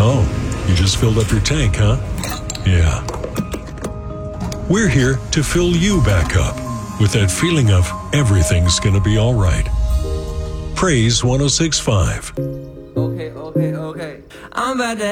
Oh, you just filled up your tank, huh? Yeah. We're here to fill you back up with that feeling of everything's gonna be all right. Praise 106.5. Okay. I'm about to